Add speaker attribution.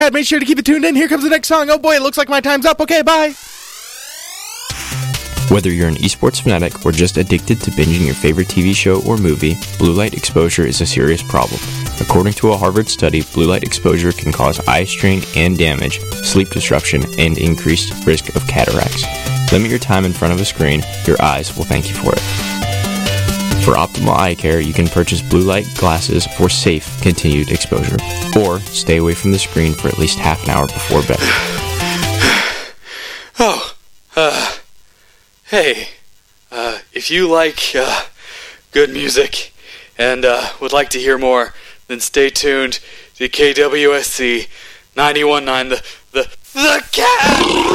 Speaker 1: Make sure to keep it tuned in. Here comes the next song. Oh boy, it looks like my time's up. Okay, bye.
Speaker 2: Whether you're an esports fanatic or just addicted to binging your favorite TV show or movie, blue light exposure is a serious problem. According to a Harvard study, blue light exposure can cause eye strain and damage, sleep disruption, and increased risk of cataracts. Limit your time in front of a screen. Your eyes will thank you for it. For optimal eye care, you can purchase blue light glasses for safe, continued exposure. Or stay away from the screen for at least half an hour before bed.
Speaker 3: Hey, if you like good music and would like to hear more, then stay tuned to KWSC 91.9 the cat!